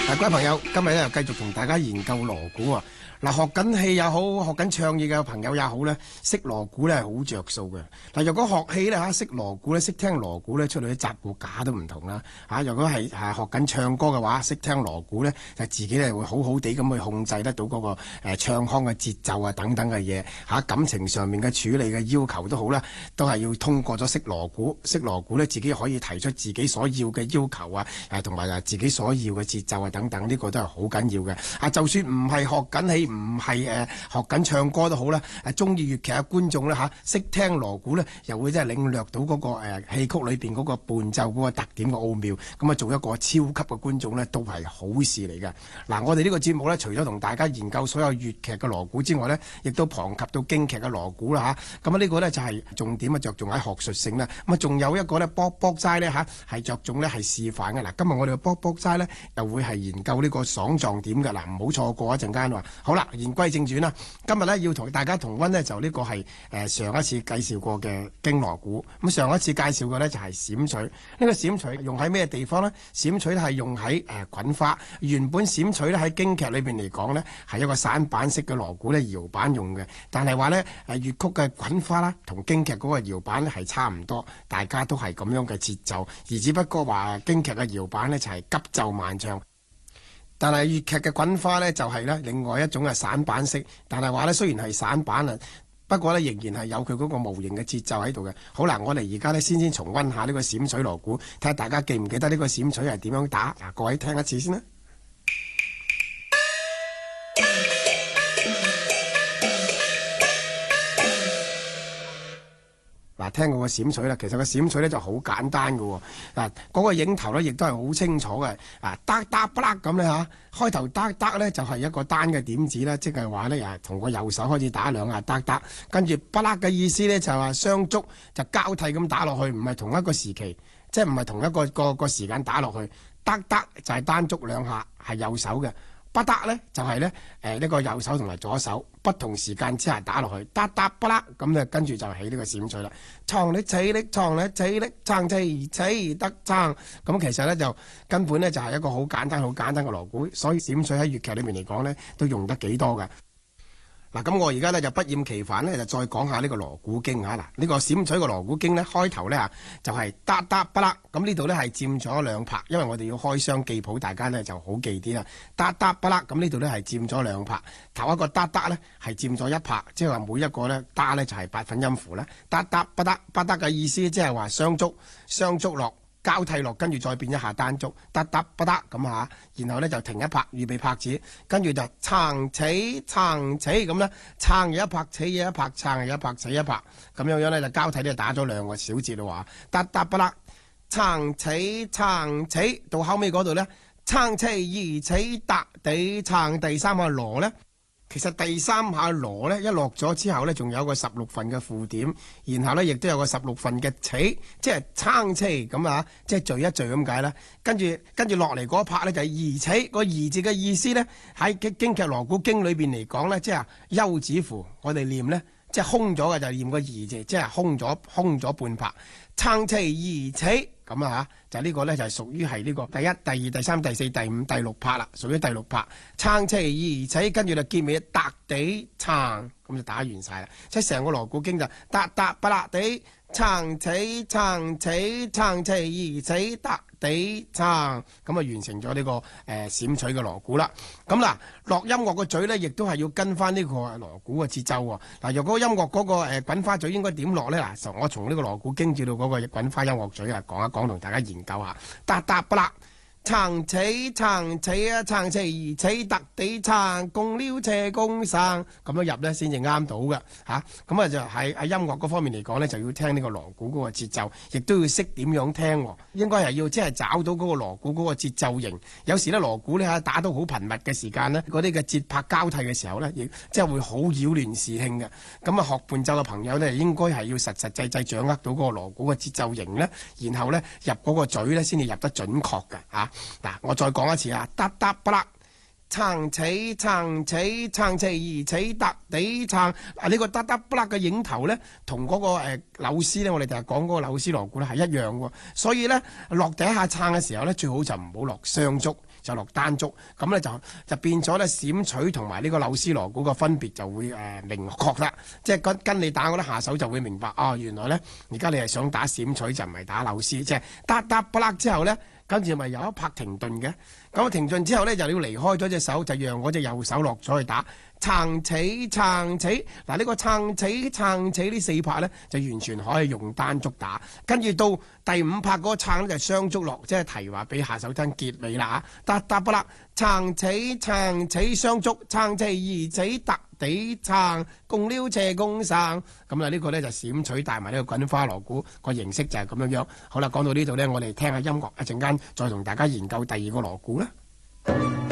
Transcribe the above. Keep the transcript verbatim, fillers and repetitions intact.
嗱，各位朋友，今日咧又繼續同大家研究鑼鼓啊！嗱，學緊戲也好，學緊唱嘢嘅朋友也好咧，識鑼鼓咧係好着數嘅。嗱，如果學戲咧嚇識鑼鼓咧，識聽鑼鼓咧，出嚟啲砸鼓架都唔同啦嚇。如果係係學緊唱歌嘅話，識聽鑼鼓咧，就自己咧會好好地咁去控制得到嗰個誒唱腔嘅節奏啊等等嘅嘢嚇。感情上面嘅處理嘅要求都好啦，都係要通過咗識鑼鼓，識鑼鼓咧自己可以提出自己所要嘅要求啊，誒同埋啊自己所要嘅節奏啊等等，呢、這個都係好緊要嘅。啊，就算唔係學緊戲，唔係誒學緊唱歌都好啦，誒中意粵劇嘅觀眾咧嚇，識聽鑼鼓咧，又會真係領略到嗰、那個誒、呃、戲曲裏邊嗰個伴奏嗰個特點嘅奧妙，咁啊做一個超級嘅觀眾咧，都係好事嚟嘅。嗱，我哋呢個節目咧，除咗同大家研究所有粵劇嘅鑼鼓之外咧，亦都旁及到京劇嘅鑼鼓啦嚇。咁啊呢個咧就係重點啊，着重喺學術性啦。咁啊仲有一個咧，卜卜齋咧嚇，係着重咧係示範嘅。嗱，今日我哋嘅卜卜齋咧，又會係研究呢個爽狀點嘅。嗱，唔好錯過一陣間喎。好啦，言歸正傳啦，今日咧要同大家同溫呢，就呢個係誒上一次介紹過嘅京鑼鼓。咁上一次介紹嘅呢，就係閃取。呢個閃取用喺咩地方呢？閃取咧係用喺誒滾花。原本閃取咧喺京劇裏邊嚟講呢，係一個散板式嘅鑼鼓咧，搖板用嘅。但係話呢，誒粵曲嘅滾花啦，同京劇嗰個搖板咧係差唔多，大家都係咁樣嘅節奏，而只不過話京劇嘅搖板呢，就係急奏慢唱。但係粵劇嘅滾花呢，就係呢另外一種係散板式，但係話呢，雖然係散板啊，不過呢，仍然係有佢嗰個無形嘅節奏喺度嘅。好啦，我哋而家呢，先先重溫下呢個閃取鑼鼓，睇下大家記唔記得呢個閃取係點樣打？嗱，各位聽一次先啦。嗱，聽過個閃取啦，其實個閃取咧就好簡單嘅喎。嗱，嗰個影頭咧亦都係好清楚嘅。啊，嗒嗒不啦咁咧嚇，開頭嗒嗒咧就係一個單嘅點子啦，即係話咧誒，從個右手開始打兩下嗒嗒，跟住不啦嘅意思咧就係話雙足就交替咁打落去，唔係同一個時期，即係唔係同一個個個時間打落去。嗒嗒就係單足兩下，係右手嘅。不得咧就係咧誒呢個右手同埋左手不同時間之下打落去，嗒嗒不啦咁咧，跟住就起呢個閃取啦。創力起力創力起力撐起起得撐，咁其實咧就根本咧就係一個好簡單好簡單嘅鑼鼓，所以閃取喺粵劇裏面嚟講咧都用得幾多㗎。嗱，咁我而家咧就不厭其煩咧，就再講下呢個鑼鼓經嚇。嗱，呢個閃取個鑼鼓經咧，開頭咧就係嗒嗒不啦，咁呢度咧係佔咗兩拍，因為我哋要開箱記譜，大家咧就好記啲啦。嗒嗒不啦，咁呢度咧係佔咗兩拍，頭一個嗒嗒咧係佔咗一拍，即係話每一個咧嗒咧就係八分音符啦。嗒嗒不得不得嘅意思，即係話雙足雙足落。交替落，跟住再變一下單足，得得不得咁嚇，然後咧就停一拍，預備拍子，跟住就撐起撐起咁咧，撐又一拍，起又一拍，撐又一拍，起一拍，咁樣樣咧就交替咧打咗兩個小節咯喎，得得不得，撐起撐起，到後尾嗰度咧，撐起二起得地撐，第三下鑼咧。其實第三下鑼咧一落咗之後咧，仲有個十六分嘅附點，然後咧亦都有個十六分嘅起，即係撐起咁啊，即係聚一聚咁解啦。跟住跟住落嚟嗰一拍咧就係二起，個二字嘅意思咧喺京劇鑼鼓經裏邊嚟講咧，即係休止符，我哋念咧即係空咗嘅就念個二字，即係空咗空咗半拍，撐起二起。咁啊嚇，就呢個咧就係屬於係呢個第一、第二、第三、第四、第五、第六拍啦，屬於第六拍。撐起二起，跟住就結尾揼地撐，咁就打完晒啦。即係成個鑼鼓經就揼揼不啦地撐起撐起撐起二起揼地撐，咁啊完成咗呢、這個誒、呃、閃取嘅鑼鼓啦。咁嗱落音樂個嘴咧，亦都係要跟翻呢個鑼鼓嘅節奏喎。嗱，若果音樂嗰、那個誒、呃、滾花嘴應該點落咧？嗱，我從呢個鑼鼓經至到嗰個滾花音樂嘴啊，講一講同大家研究下。嗒嗒不啦，撐起撐起啊，撐起二起揼地撐，共了斜共生，咁樣入咧先至啱到嘅嚇。咁啊就喺喺音樂嗰方面嚟講咧，就要聽呢個鑼鼓嗰個節奏，亦都要識點樣聽。應該係要即係找到嗰個鑼鼓嗰個節奏型。有時咧鑼鼓咧嚇打到好頻密嘅時間咧，嗰啲嘅節拍交替嘅時候咧，亦即係會好擾亂視聽嘅。咁啊學伴奏嘅朋友咧，應該係要實實際際掌握到嗰個鑼鼓嘅節奏型咧，然後咧入嗰個嘴咧先至入得準確嘅嚇。嗱，我再講一次啊，嗒嗒不啦， 撐起撐起撐起而起突地撐。嗱，呢個嗒嗒不甩嘅影頭咧，同嗰個誒柳絲咧，我哋就係講嗰個柳絲鑼鼓咧係一樣喎。所以咧落第一下撐嘅時候咧，最好就唔好落雙竹，就落單竹。咁咧就就變咗咧閃取同埋呢個柳絲鑼鼓個分別就會誒、呃、明確啦。即係跟跟你打嗰啲下手就會明白啊、哦，原來咧而家你係想打閃取就唔係打柳絲，即係嗒嗒不甩之後咧。跟住咪有一拍停頓嘅，咁停頓之後咧就要離開咗隻手，就讓嗰隻右手落咗去打撐起撐起。嗱，呢個撐起撐起呢四拍咧就完全可以用單竹打。跟住到第五拍嗰個撐咧就雙竹落，即係提話俾下手聽結尾啦嚇。嗒嗒不甩撐起撐起雙竹撐起而起突地撐，共撩斜共生。咁啊呢個咧就閃取帶埋呢個滾花鑼鼓個形式就係咁樣樣。好啦，講到呢度咧，我哋聽下音樂，一陣間再同大家研究第二個鑼鼓啦。